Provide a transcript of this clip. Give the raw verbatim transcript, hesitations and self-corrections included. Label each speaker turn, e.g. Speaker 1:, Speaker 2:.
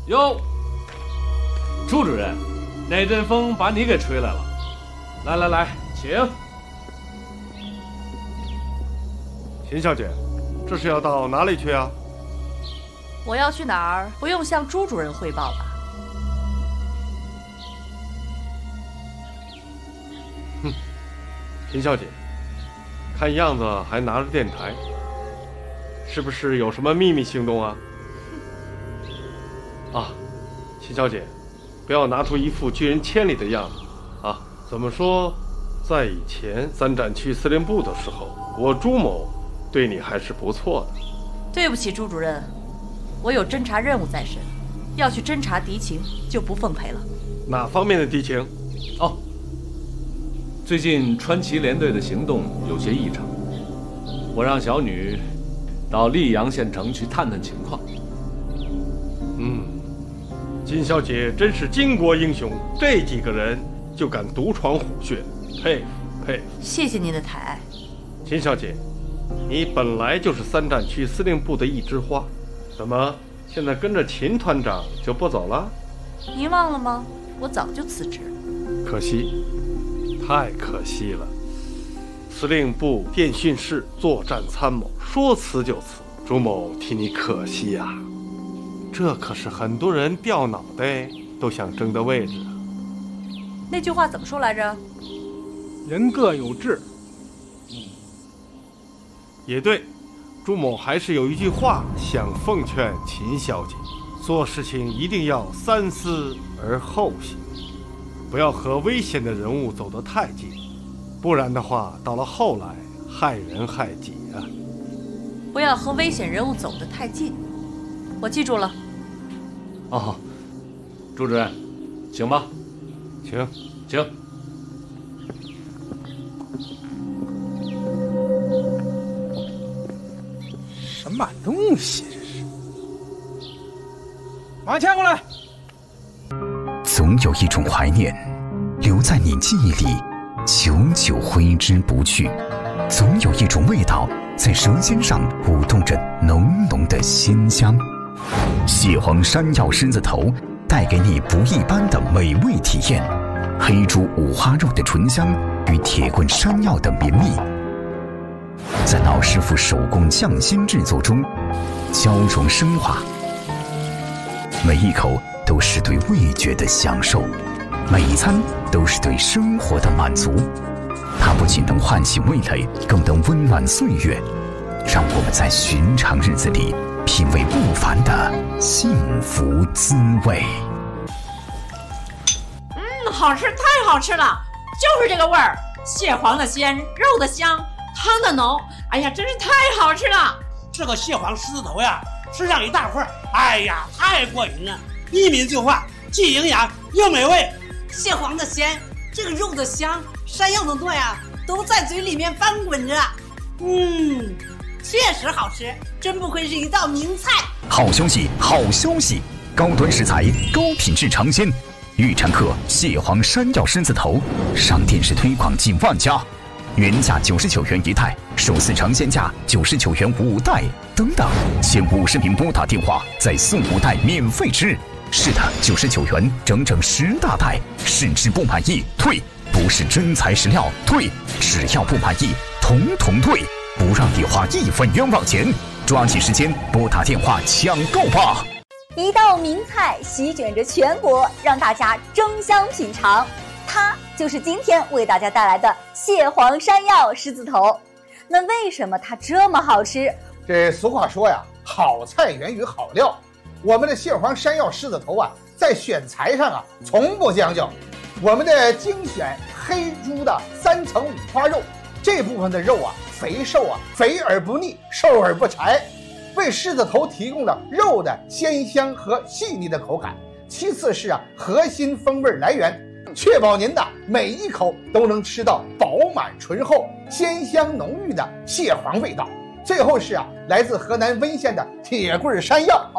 Speaker 1: 哟，朱主任，那阵风把你给吹来了。来来来，请。
Speaker 2: 秦小姐，这是要到哪里去啊？
Speaker 3: 我要去哪儿，不用向朱主任汇报吧？
Speaker 2: 哼，秦小姐，看样子还拿着电台，是不是有什么秘密行动啊？啊，秦小姐，不要拿出一副拒人千里的样子啊！怎么说，在以前三战区司令部的时候，我朱某对你还是不错的。
Speaker 3: 对不起，朱主任，我有侦察任务在身，要去侦察敌情，就不奉陪了。
Speaker 2: 哪方面的敌情？
Speaker 1: 哦，最近川崎联队的行动有些异常，我让小女到溧阳县城去探探情况。
Speaker 2: 嗯，金小姐真是巾帼英雄，这几个人就敢独闯虎穴，佩服佩服。
Speaker 3: 谢谢您的抬爱。
Speaker 2: 秦小姐，你本来就是三战区司令部的一枝花，怎么现在跟着秦团长就不走了？
Speaker 3: 您忘了吗？我早就辞职。
Speaker 2: 可惜，太可惜了。司令部电讯室作战参谋，说辞就辞，朱某替你可惜啊。这可是很多人掉脑袋都想争的位置啊。
Speaker 3: 那句话怎么说来着？
Speaker 4: 人各有志。
Speaker 2: 也对，朱某还是有一句话想奉劝秦小姐，做事情一定要三思而后行，不要和危险的人物走得太近，不然的话到了后来害人害己啊。
Speaker 3: 不要和危险人物走得太近，我记住了。
Speaker 1: 哦，朱主任，请吧。
Speaker 2: 请
Speaker 1: 请。
Speaker 4: 什么东西这是？马牵过来。
Speaker 5: 总有一种怀念留在你记忆里，久久挥之不去；总有一种味道在舌尖上舞动着浓浓的鲜香。蟹黄山药狮子头带给你不一般的美味体验，黑猪五花肉的醇香与铁棍山药的绵密，在老师傅手工匠心制作中交融升华，每一口都是对味觉的享受，每一餐都是对生活的满足。它不仅能唤醒味蕾，更能温暖岁月，让我们在寻常日子里品味不凡的幸福滋味。
Speaker 6: 嗯，好吃，太好吃了，就是这个味儿，蟹黄的鲜，肉的香，汤的浓，哎呀，真是太好吃了。
Speaker 7: 这个蟹黄狮子头呀，吃上一大块，哎呀，太过瘾了，一抿就化，既营养又美味。
Speaker 6: 蟹黄的鲜，这个肉的香，山药的糯呀，都在嘴里面翻滚着。嗯，确实好吃，真不愧是一道名菜。
Speaker 5: 好消息，好消息！高端食材，高品质尝鲜。预产客蟹黄山药狮子头，上电视推广近万家，原价九十九元一袋，首次尝鲜价九十九元五袋。等等，前五十名拨打电话再送五袋免费吃。是的，九十九元整整十大袋，试吃不满意退，不是真材实料退，只要不满意统统退，不让你花一分冤枉钱。抓紧时间拨打电话抢购吧！
Speaker 8: 一道名菜席卷着全国，让大家争相品尝。它就是今天为大家带来的蟹黄山药狮子头。那为什么它这么好吃？
Speaker 9: 这俗话说呀，好菜源于好料。我们的蟹黄山药狮子头啊，在选材上啊，从不将就。我们的精选黑猪的三层五花肉，这部分的肉啊，肥瘦啊，肥而不腻，瘦而不柴，为狮子头提供了肉的鲜香和细腻的口感。其次是啊，核心风味来源，确保您的每一口都能吃到饱满醇厚、鲜香浓郁的蟹黄味道。最后是啊，来自河南温县的铁棍山药。